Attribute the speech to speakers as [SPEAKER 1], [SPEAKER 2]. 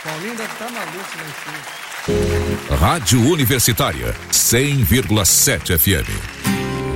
[SPEAKER 1] Paulinho deve estar maluco lá em cima.
[SPEAKER 2] Rádio Universitária 100,7 FM.